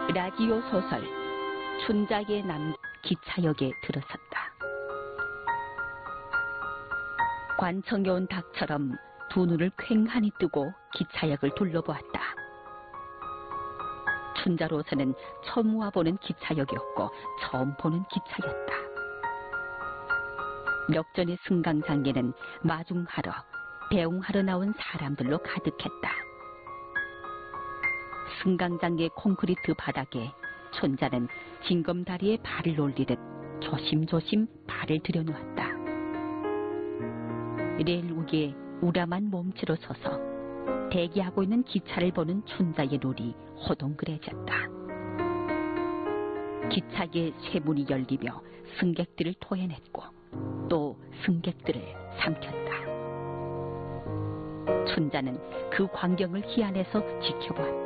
라디오 소설 춘자의 남 기차역에 들어섰다. 관청에 온 닭처럼 두 눈을 퀭하니 뜨고 기차역을 둘러보았다. 춘자로서는 처음 와보는 기차역이었고 처음 보는 기차였다. 역전의 승강장에는 마중하러, 배웅하러 나온 사람들로 가득했다. 승강장의 콘크리트 바닥에 춘자는 징검다리에 발을 올리듯 조심조심 발을 들여놓았다. 레일 위에 우람한 몸치로 서서 대기하고 있는 기차를 보는 춘자의 눈이 호동그레졌다. 기차의 쇠문이 열리며 승객들을 토해냈고 또 승객들을 삼켰다. 춘자는 그 광경을 희안에서 지켜보았다.